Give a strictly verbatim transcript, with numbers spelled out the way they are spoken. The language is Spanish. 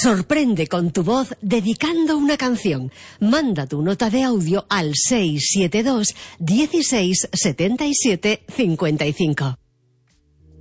Sorprende con tu voz dedicando una canción. Manda tu nota de audio al seis siete dos, dieciséis, setenta y siete, cincuenta y cinco.